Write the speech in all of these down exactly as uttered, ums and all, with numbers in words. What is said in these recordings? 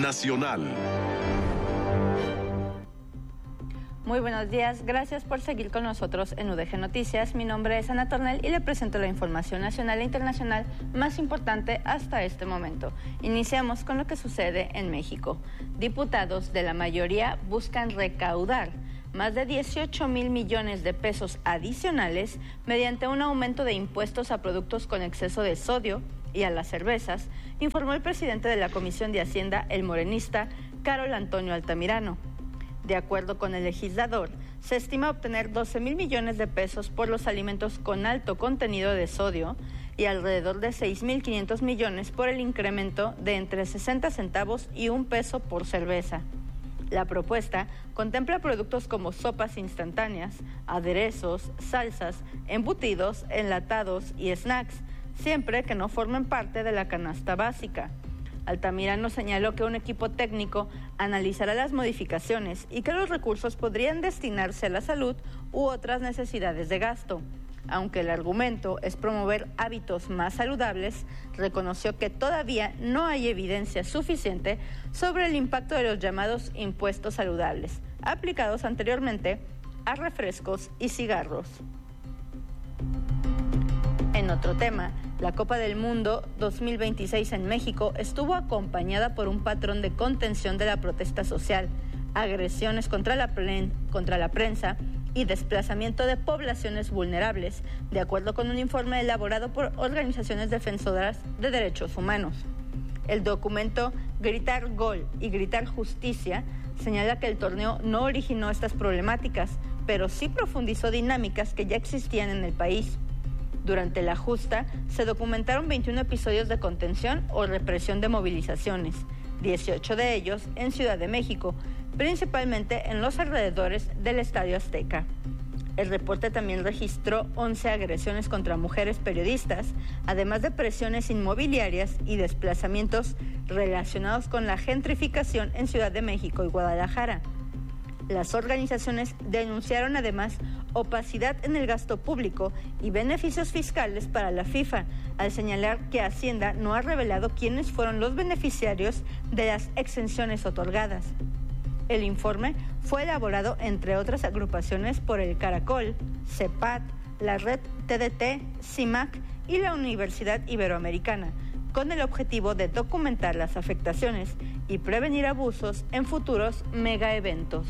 nacional. Muy buenos días, gracias por seguir con nosotros en U D G Noticias. Mi nombre es Ana Tornel y le presento la información nacional e internacional más importante hasta este momento. Iniciamos con lo que sucede en México. Diputados de la mayoría buscan recaudar más de dieciocho mil millones de pesos adicionales mediante un aumento de impuestos a productos con exceso de sodio y a las cervezas, informó el presidente de la Comisión de Hacienda, el morenista Carol Antonio Altamirano. De acuerdo con el legislador, se estima obtener doce mil millones de pesos por los alimentos con alto contenido de sodio y alrededor de seis mil quinientos millones por el incremento de entre sesenta centavos y un peso por cerveza. La propuesta contempla productos como sopas instantáneas, aderezos, salsas, embutidos, enlatados y snacks, siempre que no formen parte de la canasta básica. Altamirano señaló que un equipo técnico analizará las modificaciones y que los recursos podrían destinarse a la salud u otras necesidades de gasto. Aunque el argumento es promover hábitos más saludables, reconoció que todavía no hay evidencia suficiente sobre el impacto de los llamados impuestos saludables, aplicados anteriormente a refrescos y cigarros. En otro tema, la Copa del Mundo dos mil veintiséis en México estuvo acompañada por un patrón de contención de la protesta social, agresiones contra la, plen- contra la prensa y desplazamiento de poblaciones vulnerables, de acuerdo con un informe elaborado por organizaciones defensoras de derechos humanos. El documento Gritar Gol y Gritar Justicia señala que el torneo no originó estas problemáticas, pero sí profundizó dinámicas que ya existían en el país. Durante la justa, se documentaron veintiún episodios de contención o represión de movilizaciones, dieciocho de ellos en Ciudad de México, principalmente en los alrededores del Estadio Azteca. El reporte también registró once agresiones contra mujeres periodistas, además de presiones inmobiliarias y desplazamientos relacionados con la gentrificación en Ciudad de México y Guadalajara. Las organizaciones denunciaron además opacidad en el gasto público y beneficios fiscales para la FIFA, al señalar que Hacienda no ha revelado quiénes fueron los beneficiarios de las exenciones otorgadas. El informe fue elaborado, entre otras agrupaciones, por el Caracol, CEPAT, la Red T D T, CIMAC y la Universidad Iberoamericana, con el objetivo de documentar las afectaciones y prevenir abusos en futuros megaeventos.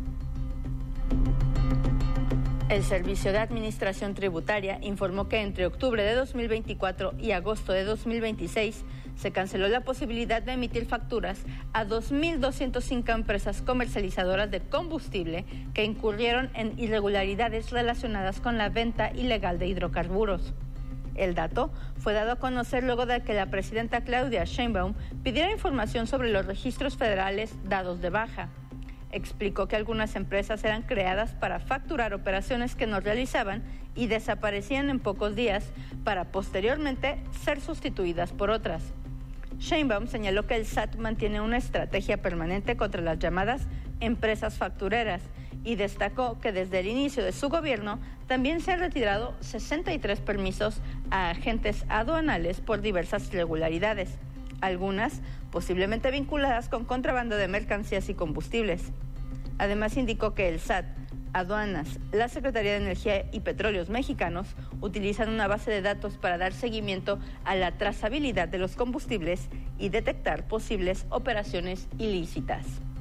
El Servicio de Administración Tributaria informó que entre octubre de dos mil veinticuatro y agosto de dos mil veintiséis se canceló la posibilidad de emitir facturas a dos mil doscientas cinco empresas comercializadoras de combustible que incurrieron en irregularidades relacionadas con la venta ilegal de hidrocarburos. El dato fue dado a conocer luego de que la presidenta Claudia Sheinbaum pidiera información sobre los registros federales dados de baja. Explicó que algunas empresas eran creadas para facturar operaciones que no realizaban y desaparecían en pocos días para posteriormente ser sustituidas por otras. Sheinbaum señaló que el S A T mantiene una estrategia permanente contra las llamadas empresas factureras y destacó que desde el inicio de su gobierno también se han retirado sesenta y tres permisos a agentes aduanales por diversas irregularidades, algunas posiblemente vinculadas con contrabando de mercancías y combustibles. Además indicó que el S A T, Aduanas, la Secretaría de Energía y Petróleos Mexicanos utilizan una base de datos para dar seguimiento a la trazabilidad de los combustibles y detectar posibles operaciones ilícitas.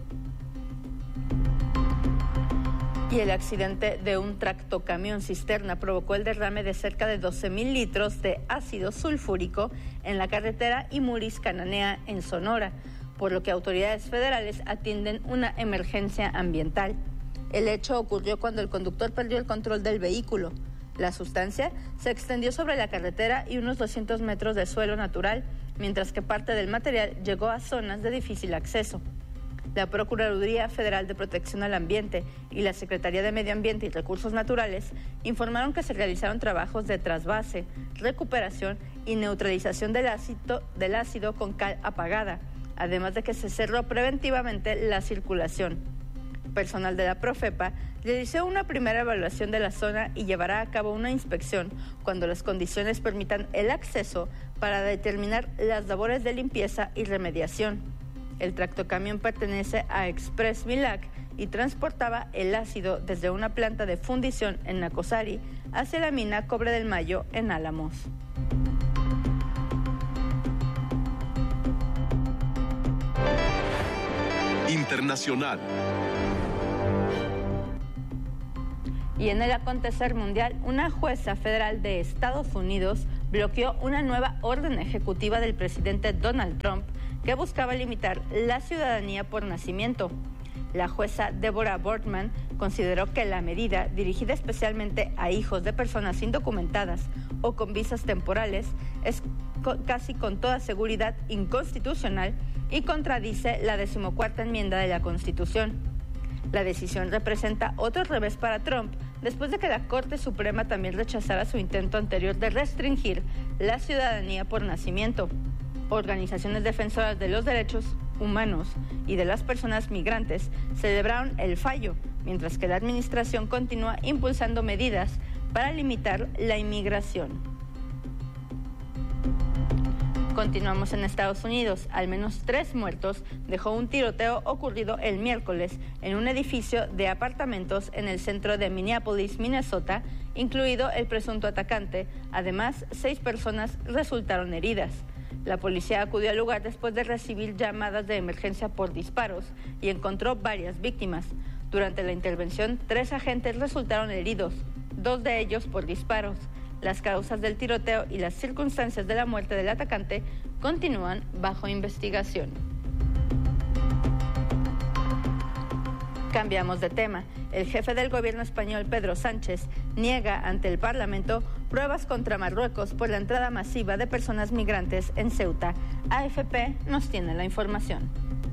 Y el accidente de un tractocamión cisterna provocó el derrame de cerca de doce mil litros de ácido sulfúrico en la carretera Imuris-Cananea en Sonora, por lo que autoridades federales atienden una emergencia ambiental. El hecho ocurrió cuando el conductor perdió el control del vehículo. La sustancia se extendió sobre la carretera y unos doscientos metros de suelo natural, mientras que parte del material llegó a zonas de difícil acceso. La Procuraduría Federal de Protección al Ambiente y la Secretaría de Medio Ambiente y Recursos Naturales informaron que se realizaron trabajos de trasvase, recuperación y neutralización del ácido, del ácido con cal apagada, además de que se cerró preventivamente la circulación. Personal de la Profepa realizó una primera evaluación de la zona y llevará a cabo una inspección cuando las condiciones permitan el acceso para determinar las labores de limpieza y remediación. El tractocamión pertenece a Express Milac y transportaba el ácido desde una planta de fundición en Nacosari hacia la mina Cobre del Mayo en Álamos. Internacional. Y en el acontecer mundial, una jueza federal de Estados Unidos bloqueó una nueva orden ejecutiva del presidente Donald Trump que buscaba limitar la ciudadanía por nacimiento. La jueza Deborah Boardman consideró que la medida, dirigida especialmente a hijos de personas indocumentadas o con visas temporales, es co- casi con toda seguridad inconstitucional y contradice la decimocuarta enmienda de la Constitución. La decisión representa otro revés para Trump, después de que la Corte Suprema también rechazara su intento anterior de restringir la ciudadanía por nacimiento. Organizaciones defensoras de los derechos humanos y de las personas migrantes celebraron el fallo, mientras que la administración continúa impulsando medidas para limitar la inmigración. Continuamos en Estados Unidos. Al menos tres muertos dejó un tiroteo ocurrido el miércoles en un edificio de apartamentos en el centro de Minneapolis, Minnesota, incluido el presunto atacante. Además, seis personas resultaron heridas. La policía acudió al lugar después de recibir llamadas de emergencia por disparos y encontró varias víctimas. Durante la intervención, tres agentes resultaron heridos, dos de ellos por disparos. Las causas del tiroteo y las circunstancias de la muerte del atacante continúan bajo investigación. Cambiamos de tema. El jefe del gobierno español, Pedro Sánchez, niega ante el Parlamento pruebas contra Marruecos por la entrada masiva de personas migrantes en Ceuta. A F P nos tiene la información.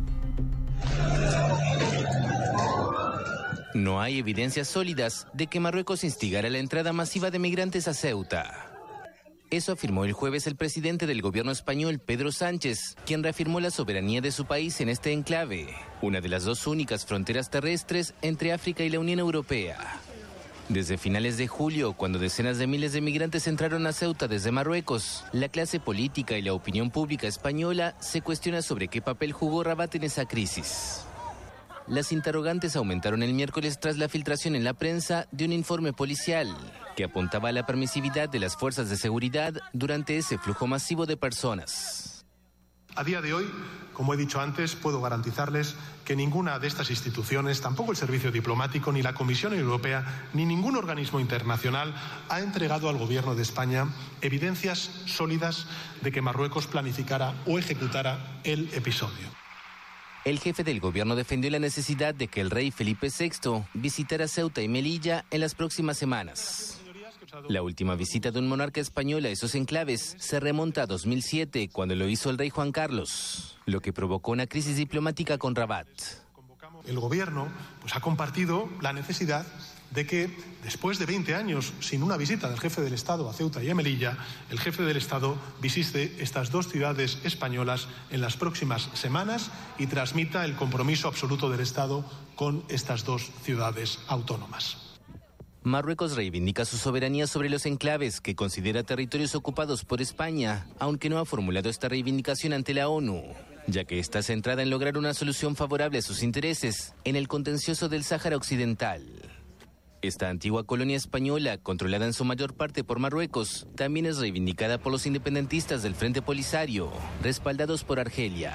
No hay evidencias sólidas de que Marruecos instigara la entrada masiva de migrantes a Ceuta. Eso afirmó el jueves el presidente del gobierno español, Pedro Sánchez, quien reafirmó la soberanía de su país en este enclave, una de las dos únicas fronteras terrestres entre África y la Unión Europea. Desde finales de julio, cuando decenas de miles de migrantes entraron a Ceuta desde Marruecos, la clase política y la opinión pública española se cuestiona sobre qué papel jugó Rabat en esa crisis. Las interrogantes aumentaron el miércoles tras la filtración en la prensa de un informe policial que apuntaba a la permisividad de las fuerzas de seguridad durante ese flujo masivo de personas. A día de hoy, como he dicho antes, puedo garantizarles que ninguna de estas instituciones, tampoco el Servicio Diplomático, ni la Comisión Europea, ni ningún organismo internacional ha entregado al Gobierno de España evidencias sólidas de que Marruecos planificara o ejecutara el episodio. El jefe del gobierno defendió la necesidad de que el rey Felipe sexto visitara Ceuta y Melilla en las próximas semanas. La última visita de un monarca español a esos enclaves se remonta a dos mil siete, cuando lo hizo el rey Juan Carlos, lo que provocó una crisis diplomática con Rabat. El gobierno pues, ha compartido la necesidad de que, después de veinte años sin una visita del jefe del Estado a Ceuta y a Melilla, el jefe del Estado visite estas dos ciudades españolas en las próximas semanas y transmita el compromiso absoluto del Estado con estas dos ciudades autónomas. Marruecos reivindica su soberanía sobre los enclaves que considera territorios ocupados por España, aunque no ha formulado esta reivindicación ante la ONU, ya que está centrada en lograr una solución favorable a sus intereses en el contencioso del Sáhara Occidental. Esta antigua colonia española, controlada en su mayor parte por Marruecos, también es reivindicada por los independentistas del Frente Polisario, respaldados por Argelia.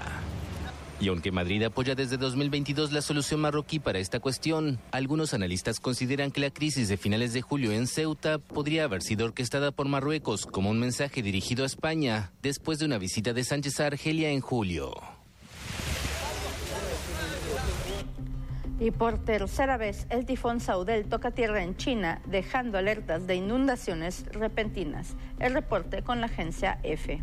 Y aunque Madrid apoya desde dos mil veintidós la solución marroquí para esta cuestión, algunos analistas consideran que la crisis de finales de julio en Ceuta podría haber sido orquestada por Marruecos como un mensaje dirigido a España después de una visita de Sánchez a Argelia en julio. Y por tercera vez, el tifón Saudel toca tierra en China, dejando alertas de inundaciones repentinas. El reporte con la agencia EFE.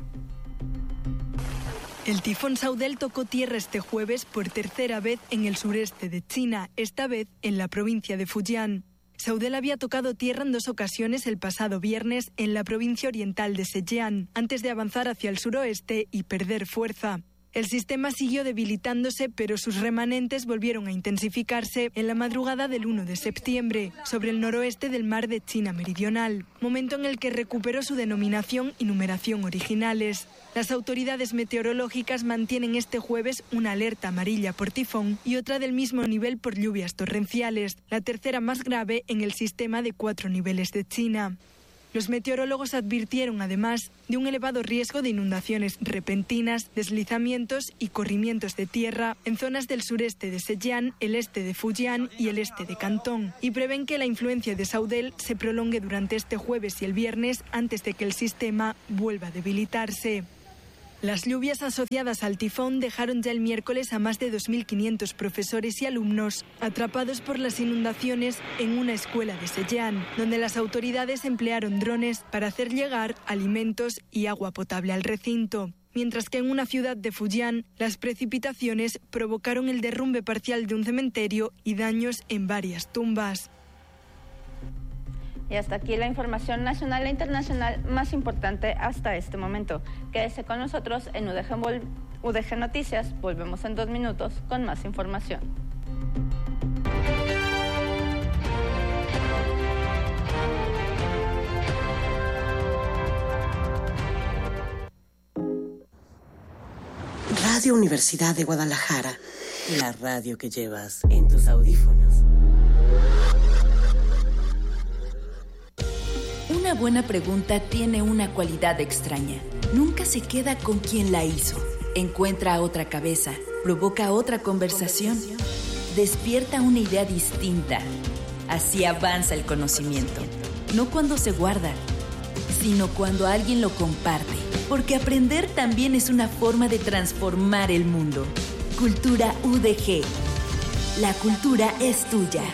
El tifón Saudel tocó tierra este jueves por tercera vez en el sureste de China, esta vez en la provincia de Fujian. Saudel había tocado tierra en dos ocasiones el pasado viernes en la provincia oriental de Zhejiang, antes de avanzar hacia el suroeste y perder fuerza. El sistema siguió debilitándose, pero sus remanentes volvieron a intensificarse en la madrugada del uno de septiembre, sobre el noroeste del mar de China Meridional, momento en el que recuperó su denominación y numeración originales. Las autoridades meteorológicas mantienen este jueves una alerta amarilla por tifón y otra del mismo nivel por lluvias torrenciales, la tercera más grave en el sistema de cuatro niveles de China. Los meteorólogos advirtieron además de un elevado riesgo de inundaciones repentinas, deslizamientos y corrimientos de tierra en zonas del sureste de Zhejiang, el este de Fujian y el este de Cantón, y prevén que la influencia de Saudel se prolongue durante este jueves y el viernes antes de que el sistema vuelva a debilitarse. Las lluvias asociadas al tifón dejaron ya el miércoles a más de dos mil quinientos profesores y alumnos atrapados por las inundaciones en una escuela de Zhejiang, donde las autoridades emplearon drones para hacer llegar alimentos y agua potable al recinto. Mientras que en una ciudad de Fujian, las precipitaciones provocaron el derrumbe parcial de un cementerio y daños en varias tumbas. Y hasta aquí la información nacional e internacional más importante hasta este momento. Quédese con nosotros en U D G, Vol- U D G Noticias. Volvemos en dos minutos con más información. Radio Universidad de Guadalajara, la radio que llevas en tus audífonos. Una buena pregunta tiene una cualidad extraña. Nunca se queda con quien la hizo. Encuentra otra cabeza, provoca otra conversación, despierta una idea distinta. Así avanza el conocimiento. No cuando se guarda, sino cuando alguien lo comparte. Porque aprender también es una forma de transformar el mundo. Cultura U D G. La cultura es tuya.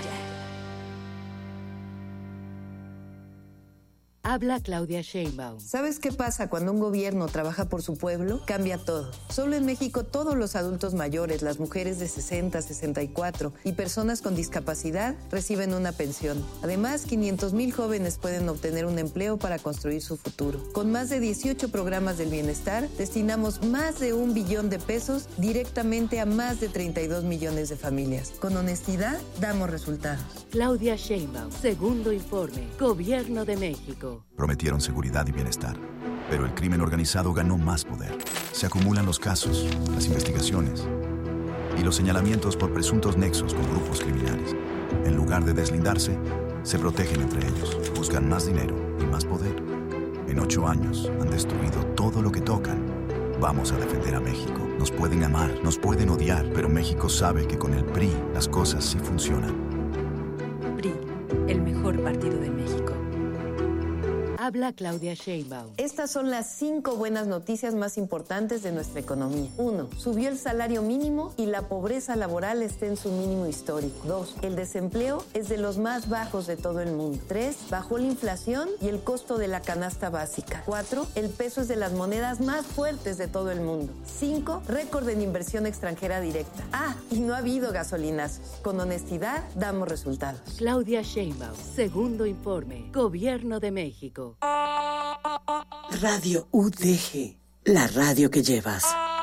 Habla Claudia Sheinbaum. ¿Sabes qué pasa cuando un gobierno trabaja por su pueblo? Cambia todo. Solo en México todos los adultos mayores, las mujeres de sesenta, sesenta y cuatro y personas con discapacidad reciben una pensión. Además, quinientos mil jóvenes pueden obtener un empleo para construir su futuro. Con más de dieciocho programas del bienestar, destinamos más de un billón de pesos directamente a más de treinta y dos millones de familias. Con honestidad, damos resultados. Claudia Sheinbaum, segundo informe, Gobierno de México. Prometieron seguridad y bienestar, pero el crimen organizado ganó más poder. Se acumulan los casos, las investigaciones y los señalamientos por presuntos nexos con grupos criminales. En lugar de deslindarse, se protegen entre ellos, buscan más dinero y más poder. En ocho años han destruido todo lo que tocan. Vamos a defender a México. Nos pueden amar, nos pueden odiar, pero México sabe que con el P R I las cosas sí funcionan. P R I, el mejor partido de México. Habla Claudia Sheinbaum. Estas son las cinco buenas noticias más importantes de nuestra economía. Uno, subió el salario mínimo y la pobreza laboral está en su mínimo histórico. Dos, el desempleo es de los más bajos de todo el mundo. Tres, bajó la inflación y el costo de la canasta básica. Cuatro, el peso es de las monedas más fuertes de todo el mundo. Cinco, récord en inversión extranjera directa. Ah, y no ha habido gasolinazos. Con honestidad, damos resultados. Claudia Sheinbaum, segundo informe, Gobierno de México. Radio U D G, la radio que llevas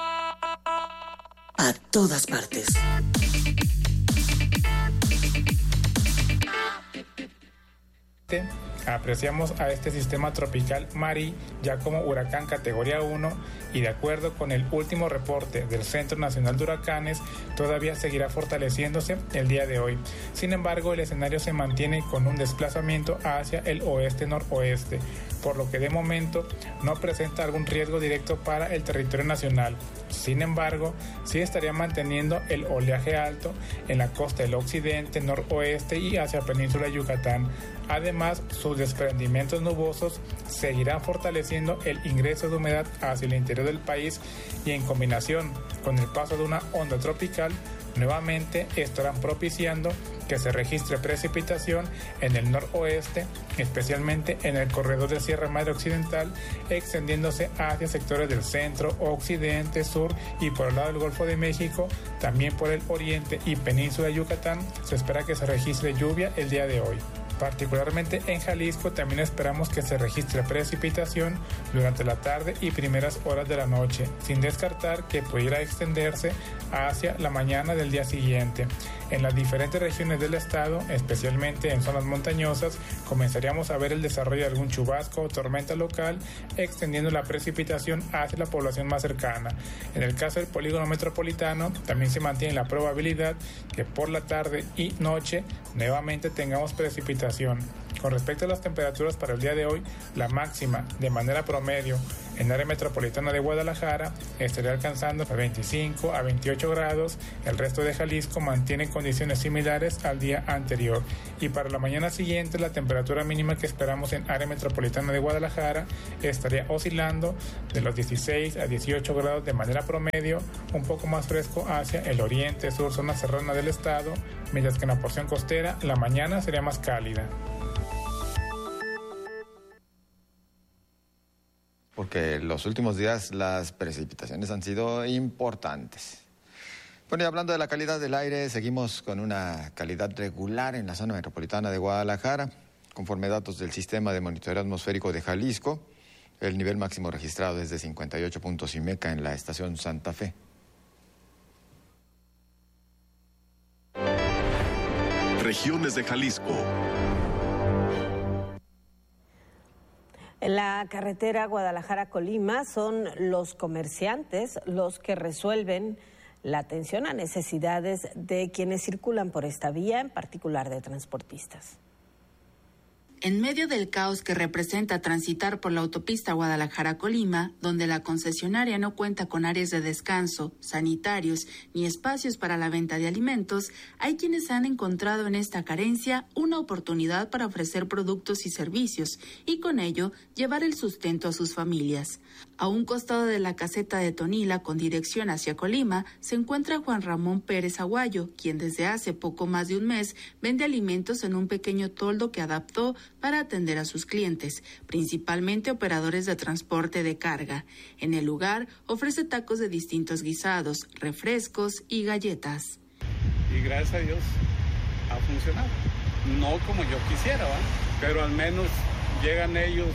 a todas partes. Apreciamos a este sistema tropical Mari ya como huracán categoría uno y de acuerdo con el último reporte del Centro Nacional de Huracanes todavía seguirá fortaleciéndose el día de hoy. Sin embargo, el escenario se mantiene con un desplazamiento hacia el oeste-noroeste, por lo que de momento no presenta algún riesgo directo para el territorio nacional. Sin embargo, sí estaría manteniendo el oleaje alto en la costa del occidente, noroeste y hacia Península de Yucatán. Además, sus desprendimientos nubosos seguirán fortaleciendo el ingreso de humedad hacia el interior del país y en combinación con el paso de una onda tropical, nuevamente estarán propiciando que se registre precipitación en el noroeste, especialmente en el corredor de Sierra Madre Occidental, extendiéndose hacia sectores del centro, occidente, sur y por el lado del Golfo de México, también por el oriente y península de Yucatán, se espera que se registre lluvia el día de hoy. Particularmente en Jalisco también esperamos que se registre precipitación durante la tarde y primeras horas de la noche, sin descartar que pudiera extenderse hacia la mañana del día siguiente. En las diferentes regiones del estado, especialmente en zonas montañosas, comenzaríamos a ver el desarrollo de algún chubasco o tormenta local, extendiendo la precipitación hacia la población más cercana. En el caso del polígono metropolitano, también se mantiene la probabilidad que por la tarde y noche nuevamente tengamos precipitación. Con respecto a las temperaturas para el día de hoy, la máxima de manera promedio en área metropolitana de Guadalajara estaría alcanzando a veinticinco a veintiocho grados, el resto de Jalisco mantiene condiciones similares al día anterior. Y para la mañana siguiente, la temperatura mínima que esperamos en área metropolitana de Guadalajara estaría oscilando de los dieciséis a dieciocho grados de manera promedio, un poco más fresco hacia el oriente, sur, zona serrana del estado, mientras que en la porción costera la mañana sería más cálida. Porque los últimos días las precipitaciones han sido importantes. Bueno, y hablando de la calidad del aire, seguimos con una calidad regular en la zona metropolitana de Guadalajara. Conforme datos del Sistema de Monitoreo Atmosférico de Jalisco, el nivel máximo registrado es de cincuenta y ocho puntos I M E C A en la estación Santa Fe. Regiones de Jalisco. En la carretera Guadalajara-Colima son los comerciantes los que resuelven la atención a necesidades de quienes circulan por esta vía, en particular de transportistas. En medio del caos que representa transitar por la autopista Guadalajara-Colima, donde la concesionaria no cuenta con áreas de descanso, sanitarios ni espacios para la venta de alimentos, hay quienes han encontrado en esta carencia una oportunidad para ofrecer productos y servicios y con ello llevar el sustento a sus familias. A un costado de la caseta de Tonila con dirección hacia Colima se encuentra Juan Ramón Pérez Aguayo, quien desde hace poco más de un mes vende alimentos en un pequeño toldo que adaptó para atender a sus clientes, principalmente operadores de transporte de carga. En el lugar ofrece tacos de distintos guisados, refrescos y galletas. Y gracias a Dios ha funcionado. No como yo quisiera, ¿va? Pero al menos llegan ellos.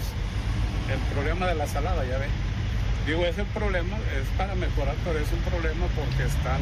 El problema de la salada, ya ve. Digo, ese problema es para mejorar, pero es un problema porque están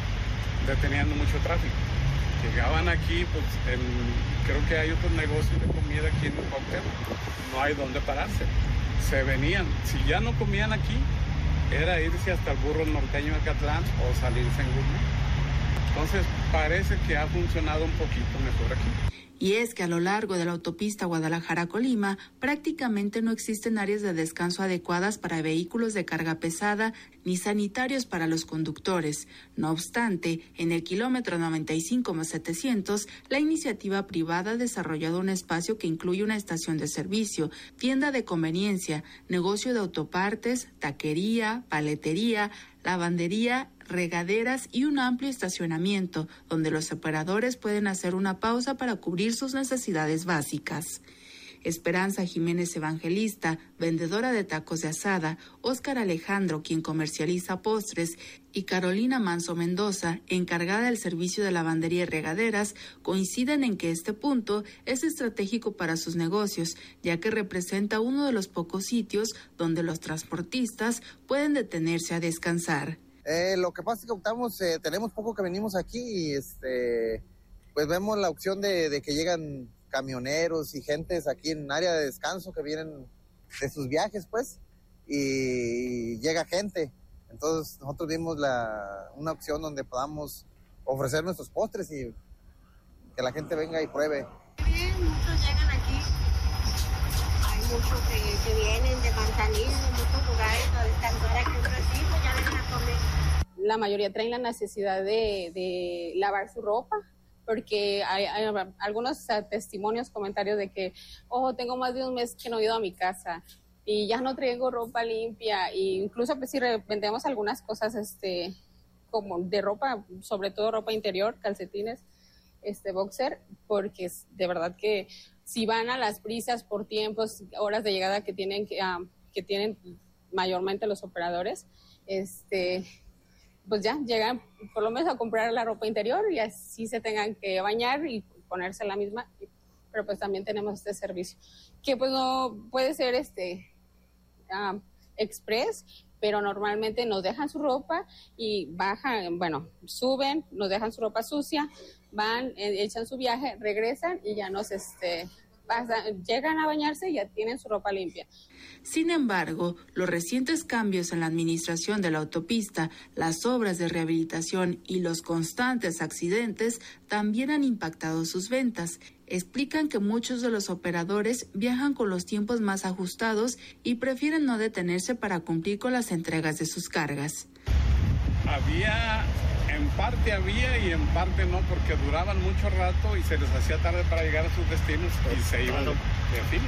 deteniendo mucho tráfico. Llegaban aquí, pues el, creo que hay otros negocios de comida aquí en el Cuauhtémoc. No hay dónde pararse. Se venían. Si ya no comían aquí, era irse hasta el Burro Norteño de Acatlán o salirse en Guzmán. Entonces, parece que ha funcionado un poquito mejor aquí. Y es que a lo largo de la autopista Guadalajara-Colima prácticamente no existen áreas de descanso adecuadas para vehículos de carga pesada ni sanitarios para los conductores. No obstante, en el kilómetro noventa y cinco más setecientos, la iniciativa privada ha desarrollado un espacio que incluye una estación de servicio, tienda de conveniencia, negocio de autopartes, taquería, paletería, lavandería, regaderas y un amplio estacionamiento donde los operadores pueden hacer una pausa para cubrir sus necesidades básicas. Esperanza Jiménez Evangelista, vendedora de tacos de asada, Óscar Alejandro, quien comercializa postres, y Carolina Manso Mendoza, encargada del servicio de lavandería y regaderas, coinciden en que este punto es estratégico para sus negocios, ya que representa uno de los pocos sitios donde los transportistas pueden detenerse a descansar. Eh, lo que pasa es que optamos, eh, tenemos poco que venimos aquí y este, pues vemos la opción de, de que llegan camioneros y gentes aquí en área de descanso que vienen de sus viajes, pues, y llega gente. Entonces nosotros vimos la, una opción donde podamos ofrecer nuestros postres y que la gente venga y pruebe. Bien, muchos llegan aquí. Hay muchos que, que vienen de Manzanillo, de muchos lugares a descansar aquí un ratito, ya vienen a comer. La mayoría traen la necesidad de, de lavar su ropa, porque hay, hay algunos testimonios, comentarios de que, oh, tengo más de un mes que no he ido a mi casa y ya no traigo ropa limpia, e incluso pues si vendemos algunas cosas este como de ropa, sobre todo ropa interior, calcetines, este boxer, porque de verdad que si van a las prisas por tiempos, horas de llegada que tienen que, um, que tienen mayormente los operadores, este pues ya llegan por lo menos a comprar la ropa interior y así se tengan que bañar y ponerse la misma, pero pues también tenemos este servicio, que pues no puede ser este um, express, pero normalmente nos dejan su ropa y bajan, bueno, suben, nos dejan su ropa sucia, van, echan su viaje, regresan y ya nos este pasan, llegan a bañarse y ya tienen su ropa limpia. Sin embargo, los recientes cambios en la administración de la autopista, las obras de rehabilitación y los constantes accidentes también han impactado sus ventas. Explican que muchos de los operadores viajan con los tiempos más ajustados y prefieren no detenerse para cumplir con las entregas de sus cargas. Había, en parte había y en parte no, porque duraban mucho rato y se les hacía tarde para llegar a sus destinos y se iban de, de fin.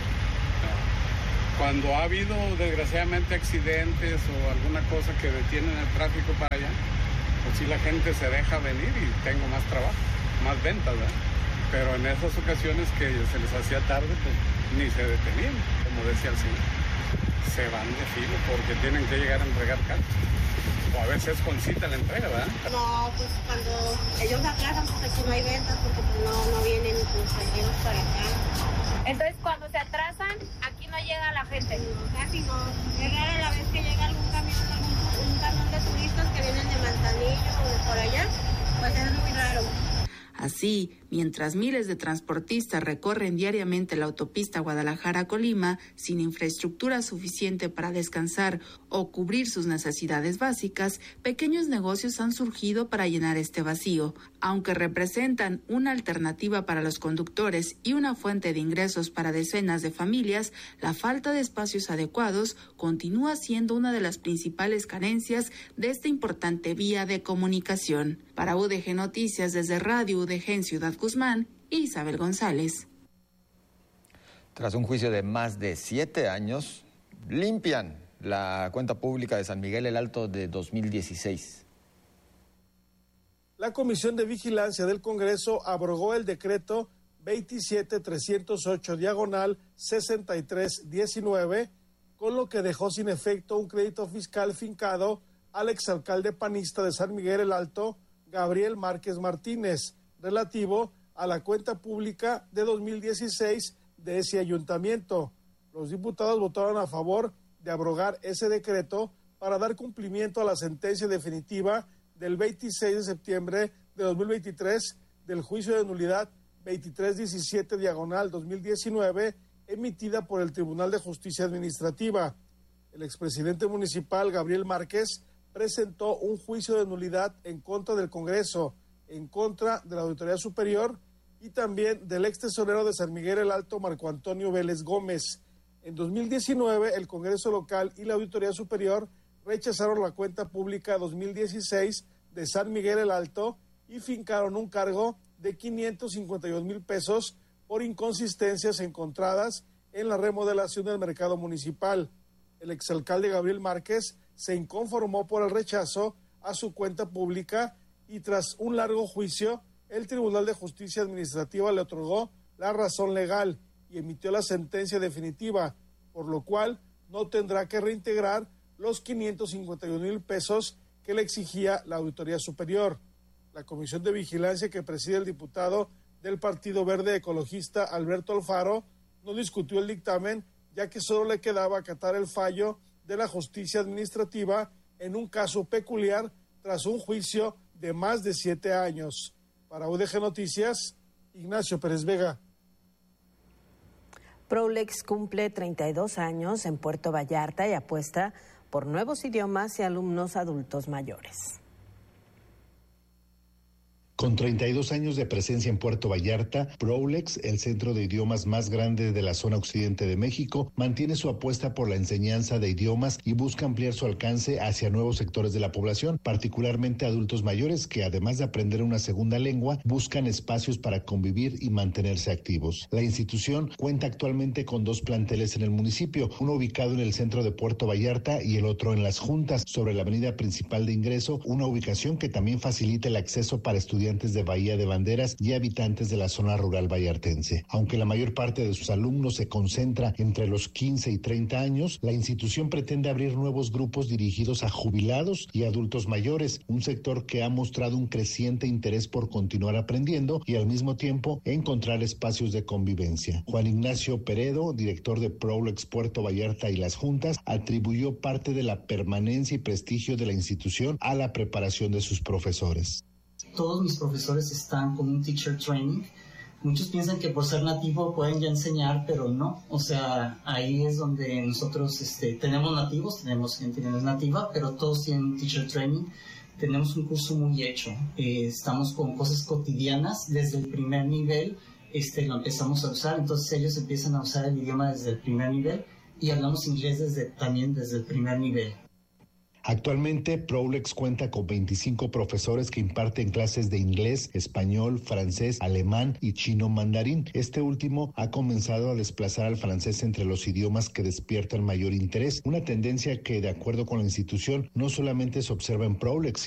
Cuando ha habido desgraciadamente accidentes o alguna cosa que detienen el tráfico para allá, pues sí la gente se deja venir y tengo más trabajo, más ventas, ¿verdad? Pero en esas ocasiones que se les hacía tarde, pues ni se detenían, como decía el señor. Se van de filo porque tienen que llegar a entregar cartas. O a veces con cita la entrega, ¿verdad? No, pues cuando ellos atrasan, pues aquí no hay ventas porque pues no, no vienen los pasajeros para acá. Entonces, cuando se atrasan, aquí no llega la gente. No, casi no. Es rara la vez que llega algún camión, algún, un camión de turistas que vienen de Manzanillo o de por allá, pues es muy raro. Así, mientras miles de transportistas recorren diariamente la autopista Guadalajara-Colima sin infraestructura suficiente para descansar o cubrir sus necesidades básicas, pequeños negocios han surgido para llenar este vacío. Aunque representan una alternativa para los conductores y una fuente de ingresos para decenas de familias, la falta de espacios adecuados continúa siendo una de las principales carencias de esta importante vía de comunicación. Para U D G Noticias, desde Radio U D G en Ciudad Guzmán, Isabel González. Tras un juicio de más de siete años, limpian la cuenta pública de San Miguel el Alto de dos mil dieciséis. La Comisión de Vigilancia del Congreso abrogó el decreto veintisiete trescientos ocho diagonal sesenta y tres diecinueve, con lo que dejó sin efecto un crédito fiscal fincado al exalcalde panista de San Miguel el Alto, Gabriel Márquez Martínez, relativo a la cuenta pública de dos mil dieciséis de ese ayuntamiento. Los diputados votaron a favor de abrogar ese decreto para dar cumplimiento a la sentencia definitiva del veintiséis de septiembre de dos mil veintitrés del juicio de nulidad veintitrés diecisiete diagonal dos mil diecinueve, emitida por el Tribunal de Justicia Administrativa. El expresidente municipal Gabriel Márquez presentó un juicio de nulidad en contra del Congreso, en contra de la Auditoría Superior y también del ex tesorero de San Miguel el Alto, Marco Antonio Vélez Gómez. En dos mil diecinueve, el Congreso local y la Auditoría Superior rechazaron la cuenta pública dos mil dieciséis de San Miguel el Alto y fincaron un cargo de quinientos cincuenta y dos mil pesos por inconsistencias encontradas en la remodelación del mercado municipal. El exalcalde Gabriel Márquez se inconformó por el rechazo a su cuenta pública y tras un largo juicio, el Tribunal de Justicia Administrativa le otorgó la razón legal y emitió la sentencia definitiva, por lo cual no tendrá que reintegrar los quinientos cincuenta y un mil pesos que le exigía la Auditoría Superior. La Comisión de Vigilancia que preside el diputado del Partido Verde Ecologista Alberto Alfaro no discutió el dictamen, ya que solo le quedaba acatar el fallo de la justicia administrativa en un caso peculiar tras un juicio de más de siete años. Para U D G Noticias, Ignacio Pérez Vega. Prolex cumple treinta y dos años en Puerto Vallarta y apuesta por nuevos idiomas y alumnos adultos mayores. Con treinta y dos años de presencia en Puerto Vallarta, Prolex, el centro de idiomas más grande de la zona occidente de México, mantiene su apuesta por la enseñanza de idiomas y busca ampliar su alcance hacia nuevos sectores de la población, particularmente adultos mayores que, además de aprender una segunda lengua, buscan espacios para convivir y mantenerse activos. La institución cuenta actualmente con dos planteles en el municipio, uno ubicado en el centro de Puerto Vallarta y el otro en Las Juntas, sobre la avenida principal de ingreso, una ubicación que también facilita el acceso para estudiar estudiantes de Bahía de Banderas y habitantes de la zona rural vallartense. Aunque la mayor parte de sus alumnos se concentra entre los quince y treinta años, la institución pretende abrir nuevos grupos dirigidos a jubilados y adultos mayores, un sector que ha mostrado un creciente interés por continuar aprendiendo y al mismo tiempo encontrar espacios de convivencia. Juan Ignacio Peredo, director de Prolex Puerto Vallarta y las juntas, atribuyó parte de la permanencia y prestigio de la institución a la preparación de sus profesores. Todos mis profesores están con un teacher training. Muchos piensan que por ser nativo pueden ya enseñar, pero no. O sea, ahí es donde nosotros este, tenemos nativos, tenemos gente que no es nativa, pero todos tienen teacher training. Tenemos un curso muy hecho. Eh, estamos con cosas cotidianas desde el primer nivel. Este, lo empezamos a usar, entonces ellos empiezan a usar el idioma desde el primer nivel y hablamos inglés desde, también desde el primer nivel. Actualmente, Prolex cuenta con veinticinco profesores que imparten clases de inglés, español, francés, alemán y chino mandarín. Este último ha comenzado a desplazar al francés entre los idiomas que despiertan mayor interés, una tendencia que, de acuerdo con la institución, no solamente se observa en Prolex,